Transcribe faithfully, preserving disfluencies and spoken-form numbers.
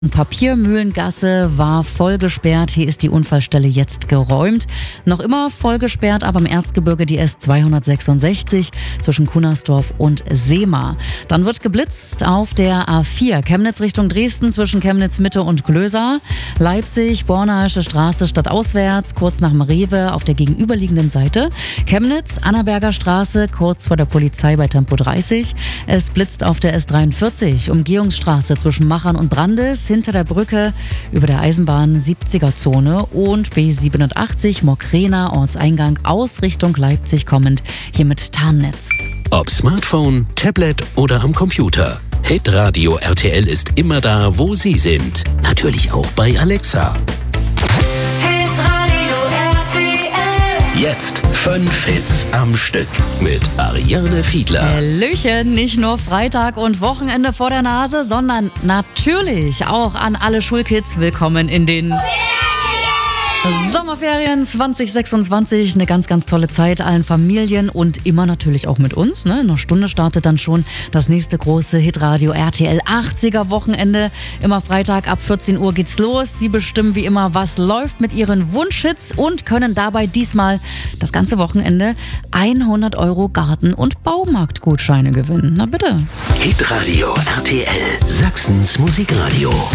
Papiermühlengasse war voll gesperrt. Hier ist die Unfallstelle jetzt geräumt. Noch immer voll gesperrt, aber im Erzgebirge die S zweihundertsechsundsechzig zwischen Kunersdorf und Sehma. Dann wird geblitzt auf der A vier. Chemnitz Richtung Dresden zwischen Chemnitz Mitte und Glösa. Leipzig, Bornaische Straße stadtauswärts, kurz nach Rewe auf der gegenüberliegenden Seite. Chemnitz, Annaberger Straße, kurz vor der Polizei bei Tempo dreißig. Es blitzt auf der S dreiundvierzig, Umgehungsstraße zwischen Machern und Brandes, hinter der Brücke über der Eisenbahn siebziger-Zone und B siebenundachtzig Mokrena Ortseingang aus Richtung Leipzig kommend, hier mit Tarnnetz. Ob Smartphone, Tablet oder am Computer. Hitradio R T L ist immer da, wo Sie sind. Natürlich auch bei Alexa. Hitradio R T L. Jetzt fünf Hits am Stück mit Ariane Fiedler. Hallöchen, nicht nur Freitag und Wochenende vor der Nase, sondern natürlich auch an alle Schulkids. Willkommen in den Sommerferien zwanzig sechsundzwanzig, eine ganz, ganz tolle Zeit allen Familien und immer natürlich auch mit uns. Ne? In einer Stunde startet dann schon das nächste große Hitradio R T L achtziger Wochenende. Immer Freitag ab vierzehn Uhr geht's los. Sie bestimmen wie immer, was läuft mit ihren Wunschhits und können dabei diesmal das ganze Wochenende hundert Euro Garten- und Baumarktgutscheine gewinnen. Na bitte. Hitradio R T L, Sachsens Musikradio.